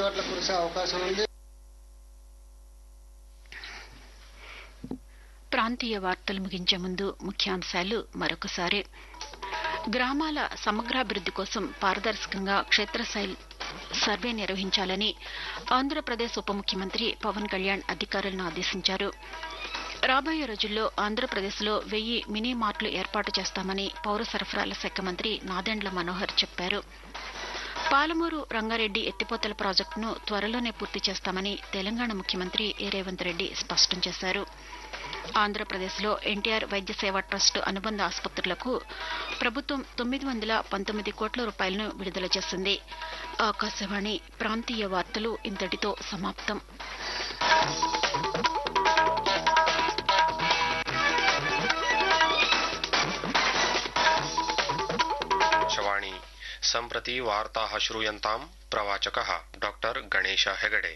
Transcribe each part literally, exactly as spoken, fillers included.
చోట్ల కురిసే అవకాశం ఉంది. ప్రాంతీయ వార్తలు ముగించే ముందు ముఖ్యాంశాలు మరొకసారి. గ్రామాల సమగ్రాభివృద్ది కోసం పారదర్శకంగా క్షేత్రస్థాయి సర్వే నిర్వహించాలని ఆంధ్రప్రదేశ్ ఉప ముఖ్యమంత్రి పవన్ కళ్యాణ్ అధికారులను ఆదేశించారు. రాబోయే రోజుల్లో ఆంధ్రప్రదేశ్లో వెయ్యి మినీ మార్ట్లు ఏర్పాటు చేస్తామని పౌర సరఫరాల శాఖ మంత్రి నాదెండ్ల మనోహర్ చెప్పారు. పాలమూరు రంగారెడ్డి ఎత్తిపోతల ప్రాజెక్టును త్వరలోనే పూర్తి చేస్తామని తెలంగాణ ముఖ్యమంత్రి ఏ రేవంత్ రెడ్డి స్పష్టం చేశారు. ఆంధ్రప్రదేశ్లో ఎన్టీఆర్ వైద్య సేవా ట్రస్ట్ అనుబంధ ఆసుపత్రులకు ప్రభుత్వం తొమ్మిది వందల పంతొమ్మిది కోట్ల రూపాయలను విడుదల చేసింది. ఆకాశవాణి ప్రాంతీయ వార్తలు ఇంతటితో సమాప్తం. सम्प्रति वार्ताः श्रूयन्ताम्. प्रवाचकः डॉक्टर गणेश हेगडे.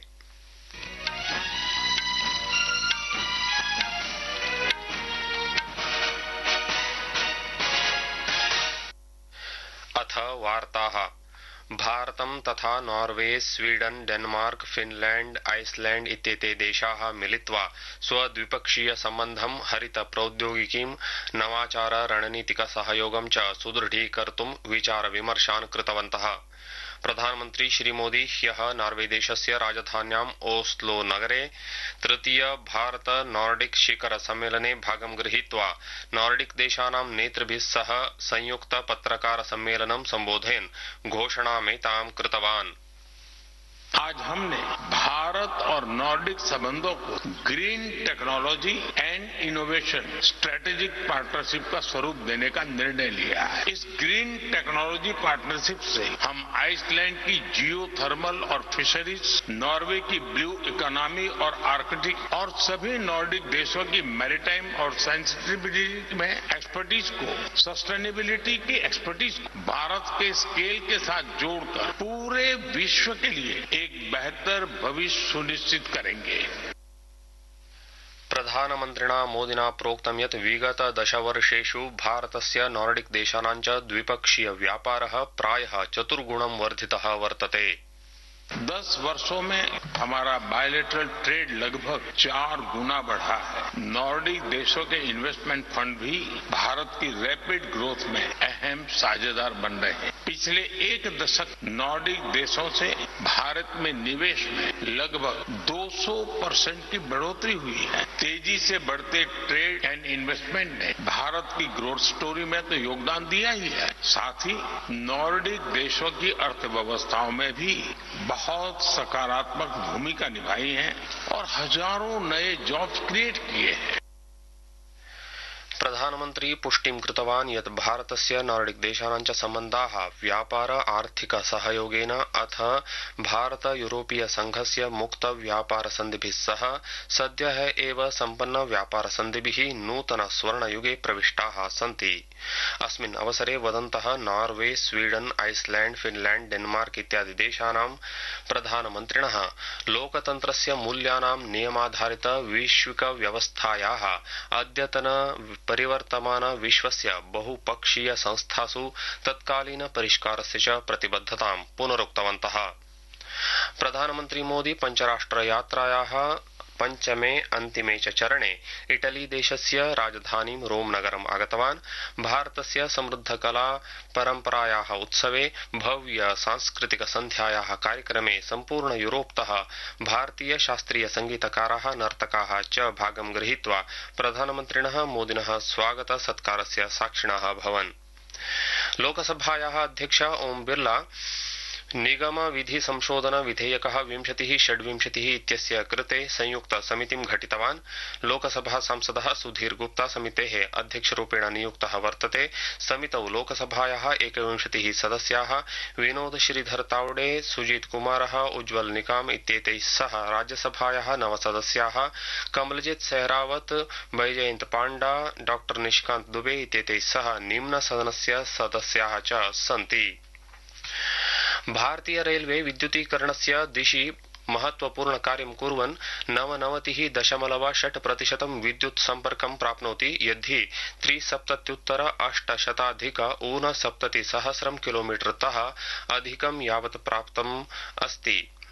अथ वार्ताः. भारतं तथा Norway, Sweden, Denmark, Finland, Iceland इत्येते देशाः मिलित्वा स्वद्विपक्षीय सम्बन्धं, हरित प्रौद्योगिकीं, नवाचार रणनीतिक सहयोगं च सुदृढीकर्तुं विचार विमर्शान् कृतवन्तः. प्रधानमन्त्री श्रीमोदी ह्यः नॉर्वे देशस्य राजधान्याम् ओस्लो नगरे तृतीय भारत नॉर्डिक शिखर सम्मेलने भागं गृहीत्वा नॉर्डिक देशानां नेतृभिः सह संयुक्त पत्रकार सम्मेलनं सम्बोधयन् घोषणामेतां कृतवान्. आज हमने भारत और नॉर्डिक संबंधों को green technology and innovation strategic partnership का स्वरूप देने का निर्णय लिया है. इस ग्रीन टेक्नोलॉजी पार्टनरशिप से हम आइसलैंड की जियो थर्मल और फिशरीज, नॉर्वे की ब्लू इकोनॉमी और आर्कटिक और सभी नॉर्डिक देशों की मैरीटाइम और सेंसिटिविटी में एक्सपर्टीज को, सस्टेनेबिलिटी की एक्सपर्टीज को भारत के स्केल के साथ जोड़कर पूरे विश्व के लिए एक बेहतर भविष्य सुनिश्चित करेंगे. प्रधानमन्त्रिणा मोदिना प्रोक्तं यत् विगत दशवर्षेषु भारतस्य नॉर्डिक देशानां च द्विपक्षीय व्यापारः प्रायः चतुर्गुणं वर्धितः वर्तते. दस वर्षों में हमारा बायलैटरल ट्रेड लगभग चार गुना बढ़ा है. नॉर्डिक देशों के इन्वेस्टमेंट फंड भी भारत की रैपिड ग्रोथ में अहम साझेदार बन रहे हैं. पिछले एक दशक नॉर्डिक देशों से भारत में निवेश में लगभग दो सौ परसेंट की बढ़ोतरी हुई है. तेजी से बढ़ते ट्रेड एंड इन्वेस्टमेंट ने भारत की ग्रोथ स्टोरी में तो योगदान दिया ही है, साथ ही नॉर्डिक देशों की अर्थव्यवस्थाओं में भी बहुत सकारात्मक भूमिका निभाई है और हजारों नए जॉब्स क्रिएट किए हैं. प्रधानमन्त्री पुष्टिं कृतवान् यत् भारतस्य नॉर्डिक देशानां च सम्बन्धाः व्यापार आर्थिक सहयोगेन अथ भारत यूरोपीय संघस्य मुक्त व्यापार सन्धिभिः सह सद्यः एव सम्पन्न व्यापार सन्धिभिः नूतन स्वर्णयुगे प्रविष्टाः सन्ति. अस्मिन् अवसरे वदन्तः Norway, Sweden, Iceland, Finland, Denmark इत्यादि देशानां प्रधानमन्त्रिणः लोकतन्त्रस्य मूल्यानां नियमाधारित वैश्विक व्यवस्थायाः अद्यतन परिवर्तमान विश्वस्य बहुपक्षीय संस्थासु तत्कालीन परिष्कारस्य च प्रतिबद्धतां पुनरुक्तवन्तः. प्रधानमन्त्री मोदी पञ्चराष्ट्र यात्रायाः पंचमे अन्तिमे च चरणे इटली देशस्य राजधानीं रोम नगरम् आगतवान्. भारतस्य समृद्ध कला परम्परायाः उत्सवे भव्य सांस्कृतिक सन्ध्यायाः कार्यक्रमे सम्पूर्ण यूरोपतः भारतीय शास्त्रीय संगीतकाराः, नर्तकाः च भागं गृहीत्वा प्रधानमन्त्रिणः मोदिनः स्वागत सत्कारस्य साक्षिणः अभवन्. लोकसभायाः अध्यक्ष ओम बिर्ला निगम विधि संशोधन विधेयकः विंशतिः षड्विंशतिः इत्यस्य कृते संयुक्त समितिं घटितवान्. लोकसभा सांसदः सुधीर गुप्ता समितेः अध्यक्षरूपेण नियुक्तः वर्तते. समितौ लोकसभायाः एकविंशतिः सदस्याः विनोद श्रीधर तावडे, सुजीत कुमारः, उज्ज्वल निकाम इत्येतैः सह राज्यसभायाः नव सदस्याः कमलजीत सेहरावत, बैजयन्त पाण्डा, डॉक्टर निशिकान्त दुबे इत्येतैः सह निम्न सदनस्य सदस्याः च सन्ति. भारतीय रेलवे विद्युतीकरणस्य दिशि महत्वपूर्ण कार्यं कुर्वन् नवनवतिः दशमलव षट् प्रतिशतं विद्युत् सम्पर्कं प्राप्नोति, यद्धि त्रिसप्तत्युत्तर अष्टशताधिक ऊनसप्ततिसहस्रं किलोमीटरतः अधिकं यावत् प्राप्तम् अस्ति.